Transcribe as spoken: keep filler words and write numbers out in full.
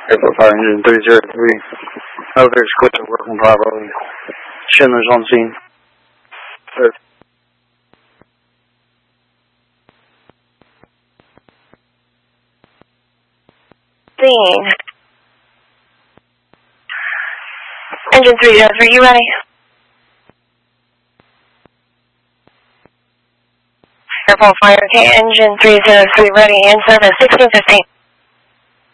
Airport Fire Engine three zero three. Elevator equipment working properly. Schindler's on scene. Good. Scene. Engine three zero three, you ready? Airport Fire, okay, engine three zero three ready in service, sixteen fifteen.